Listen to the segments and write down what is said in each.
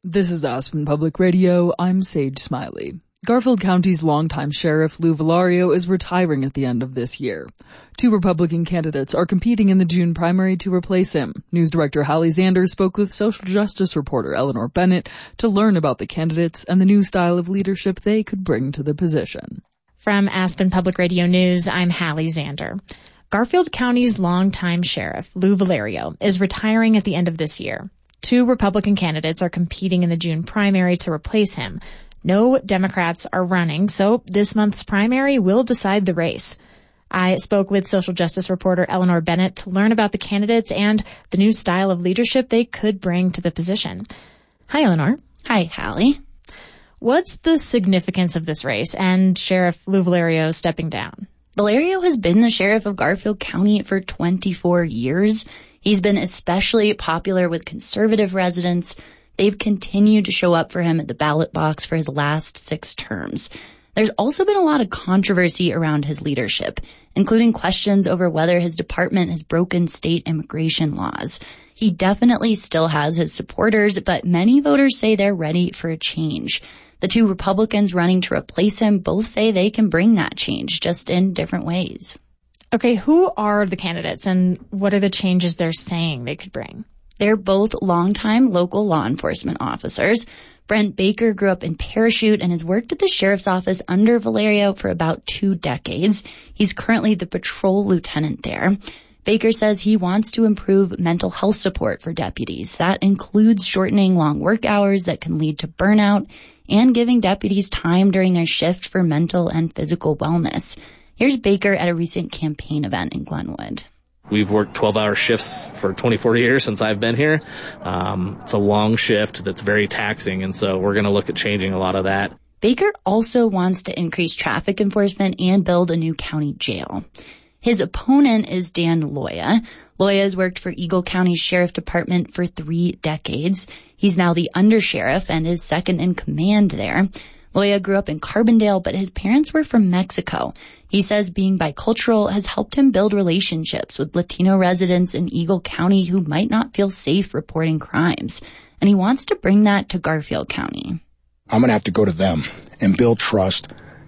This is Aspen Public Radio. I'm Sage Smiley. Garfield County's longtime sheriff Lou Valario is retiring at the end of this year. 2 Republican candidates are competing in the June primary to replace him. News director Hallie Zander spoke with social justice reporter Eleanor Bennett to learn about the candidates and the new style of leadership they could bring to the position. From Aspen Public Radio News, I'm Hallie Zander. Garfield County's longtime sheriff, Lou Valario, is retiring at the end of this year. 2 Republican candidates are competing in the June primary to replace him. No Democrats are running, so this month's primary will decide the race. I spoke with social justice reporter Eleanor Bennett to learn about the candidates and the new style of leadership they could bring to the position. Hi, Eleanor. Hi, Hallie. What's the significance of this race and Sheriff Lou Valario stepping down? Valario has been the sheriff of Garfield County for 24 years. He's been especially popular with conservative residents. They've continued to show up for him at the ballot box for his last 6 terms. There's also been a lot of controversy around his leadership, including questions over whether his department has broken state immigration laws. He definitely still has his supporters, but many voters say they're ready for a change. The 2 Republicans running to replace him both say they can bring that change, just in different ways. Okay, who are the candidates and what are the changes they're saying they could bring? They're both longtime local law enforcement officers. Brent Baker grew up in Parachute and has worked at the sheriff's office under Valario for about 2 decades. He's currently the patrol lieutenant there. Baker says he wants to improve mental health support for deputies. That includes shortening long work hours that can lead to burnout and giving deputies time during their shift for mental and physical wellness. Here's Baker at a recent campaign event in Glenwood. We've worked 12-hour shifts for 24 years since I've been here. It's a long shift that's very taxing, and so we're going to look at changing a lot of that. Baker also wants to increase traffic enforcement and build a new county jail. His opponent is Dan Loya. Loya has worked for Eagle County Sheriff Department for 3 decades. He's now the undersheriff and is second in command there. Loya grew up in Carbondale, but his parents were from Mexico. He says being bicultural has helped him build relationships with Latino residents in Eagle County who might not feel safe reporting crimes. And he wants to bring that to Garfield County. I'm going to have to go to them and build trust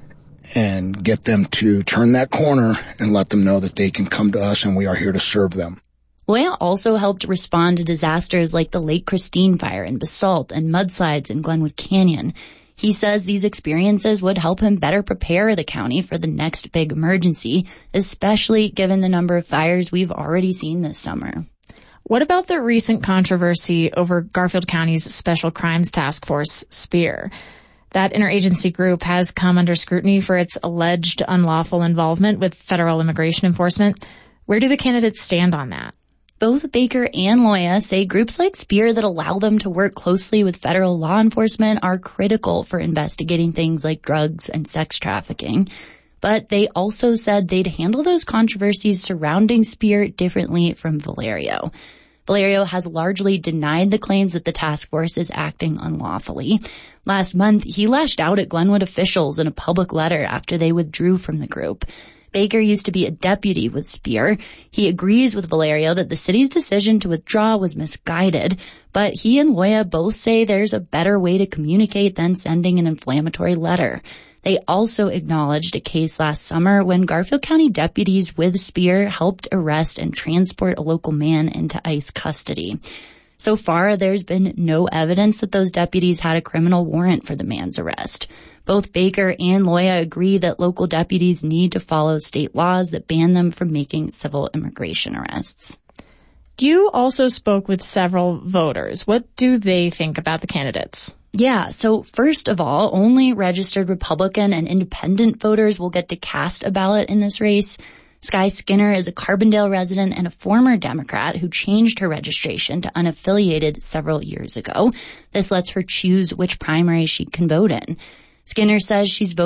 and get them to turn that corner and let them know that they can come to us and we are here to serve them. Loya also helped respond to disasters like the Lake Christine fire in Basalt and mudslides in Glenwood Canyon. He says these experiences would help him better prepare the county for the next big emergency, especially given the number of fires we've already seen this summer. What about the recent controversy over Garfield County's Special Crimes Task Force, SPEAR? That interagency group has come under scrutiny for its alleged unlawful involvement with federal immigration enforcement. Where do the candidates stand on that? Both Baker and Loya say groups like SPEAR that allow them to work closely with federal law enforcement are critical for investigating things like drugs and sex trafficking. But they also said they'd handle those controversies surrounding SPEAR differently from Valario. Valario has largely denied the claims that the task force is acting unlawfully. Last month, he lashed out at Glenwood officials in a public letter after they withdrew from the group. Baker used to be a deputy with SPEAR. He agrees with Valario that the city's decision to withdraw was misguided, but he and Loya both say there's a better way to communicate than sending an inflammatory letter. They also acknowledged a case last summer when Garfield County deputies with SPEAR helped arrest and transport a local man into ICE custody. So far, there's been no evidence that those deputies had a criminal warrant for the man's arrest. Both Baker and Loya agree that local deputies need to follow state laws that ban them from making civil immigration arrests. You also spoke with several voters. What do they think about the candidates? Yeah, so first of all, only registered Republican and independent voters will get to cast a ballot in this race. Sky Skinner is a Carbondale resident and a former Democrat who changed her registration to unaffiliated several years ago. This lets her choose which primary she can vote in. Skinner says she's voting